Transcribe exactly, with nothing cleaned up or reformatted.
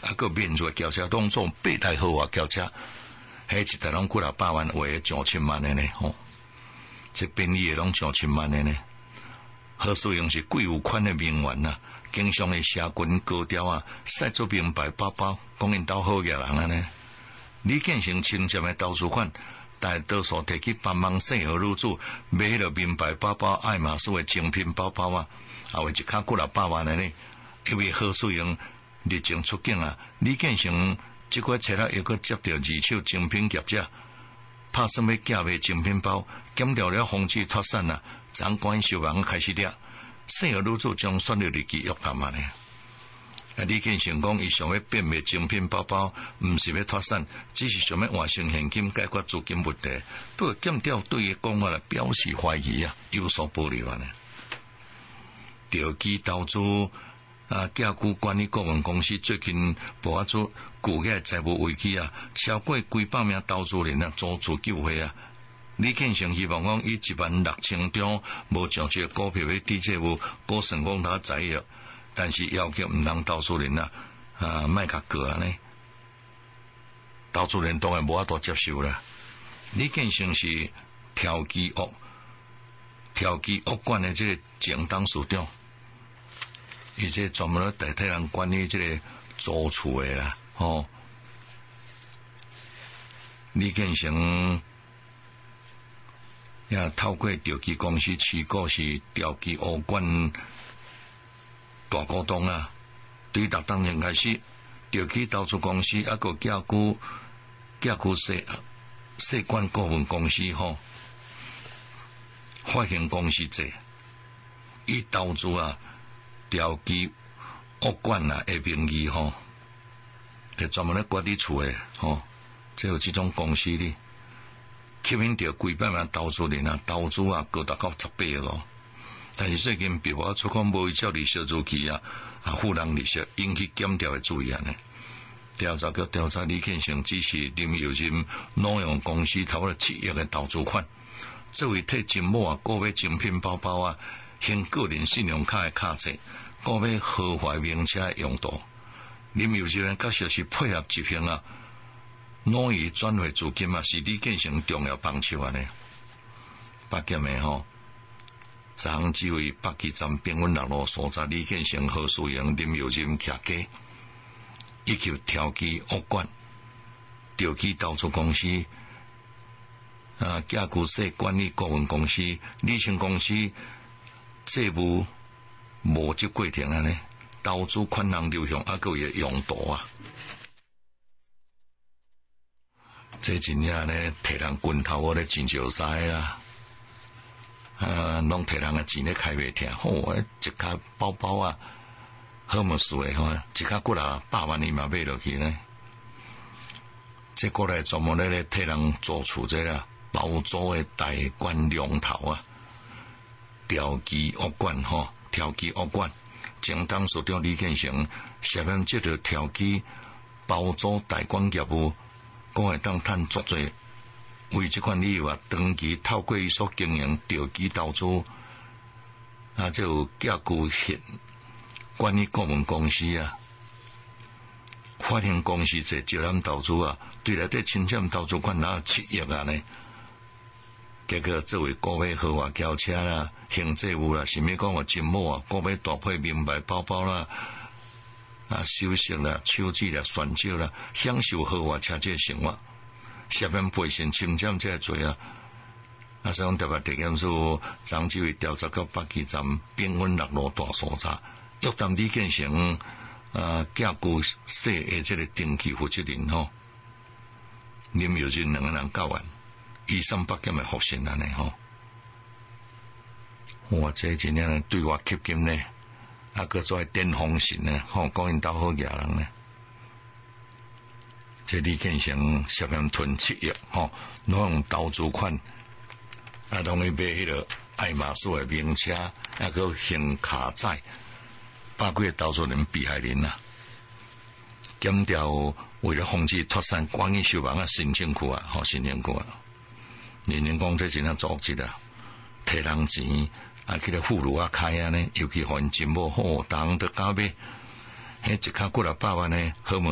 啊，个免税轿车拢做八台豪华轿车，迄一台拢几啊百万，为上千万的呢，吼，这便宜的拢上千万的呢。何素英是贵有款的名媛啊，经常的社群高调啊，晒出名牌包包，讲因兜好野人啊呢。李建成亲切的投资款，大多数摕去帮忙生儿女子买迄个名牌包包、爱马仕的精品包包啊，啊为一卡几啊百万的呢。因为何素英日前出境啊，李建成即个车啦又搁接到二手精品业者，拍算要假卖精品包，检调了防止脱产啊，掌管收网开始掠，生儿女子将选择日期约谈嘛呢。啊！李建成讲，伊想要变卖精品包包，毋是要脱产，只是想要换成现金解决资金问题。不过检调对伊讲话来表示怀疑啊，有所保留啊呢。调机投资啊，价股管理顾问公司最近爆发出巨额财务危机啊，超过几百名投资人啊遭助救回啊。李建成希望讲，以一万六千张无上市股票的低债务，高成功他载入。但是要求唔通投资人啊，啊，卖甲过啊呢？投资人当然无法度接受啦。李建成是挑机屋、挑机屋管的这个前董事长，伊这专门咧代替人管理这个租厝的啦，吼、哦。李建成也透过调机公司持股是调机屋管大股东啊，对六当年开始，调起投资公司，啊个价股价股设设管顾问公司吼，发行公司制，以投资啊调机屋管啊的名义吼，就专门咧管理厝诶吼，即有这种公司哩，吸引到几百万投资人啊，投资啊高达到十倍咯。但是最近被曝出款无依照利息周期啊，啊负担利息引起检调的注意啊呢。调查局调查李建成指示林友仁挪用公司投了七亿的投资款，作为替金某啊购买精品包包啊，凭个人信用卡的卡册购买豪华名车的用途。林友仁确实是配合执行啊，挪移转回资金啊，是李建成重要帮手啊呢。八件的吼。昨昏只为北基站平稳六路所在李建成、何素英、林友仁徛家，以及调机屋管、调机投资公司、啊价股社管理顾问公司、理清公司债务无执过程啊呢，投资款项流向啊个也用途啊，这真正呢，摕人拳头我咧真少使啦。啊，拢摕人个钱咧开袂听，吼、哦，一卡包包啊，好么事诶吼，一卡过来百万年嘛买落去呢。这过来专门咧咧替人做厝这啦，包租诶大官龙头啊，调机屋管吼，调机屋管，前当所长李建成涉嫌接着调机包租大官业务，讲会当趁足侪。为这款理由啊，长期透过伊所经营调机投资啊，这有价股险管理顾问公司啊，发行公司在招揽投资啊，对内底侵占投资款哪有七亿啊呢？结果作为购买豪华轿车啦、行债务啦，甚物讲话金某啊，购买大批名牌包包啦、啊首饰啦、手指啦、选酒啦，享受豪华车这生活。涉嫌背信侵占这个罪啊！啊，所以特别地检署张志伟调查到北基站平稳六路大搜查，约谈李建成啊价股社的这个登记负责人吼，林友仁两个人交完，以上北检的复审安尼吼，哇，这真正对我吸金呢，啊，个做电风神呢，吼，讲因兜好野人呢。这李建成涉嫌囤七亿，吼，挪用投资款，啊，拢去买迄个爱马仕的名车，啊，个行卡债，百几个投资人被害人啊。检调为了防止脱产，关于收网啊，申请库啊，吼，申请库啊，人人讲这真正组织啊，摕人钱啊，去咧俘虏啊开啊呢，尤其还金某好，当得加买，迄一卡几啊百万呢，好么？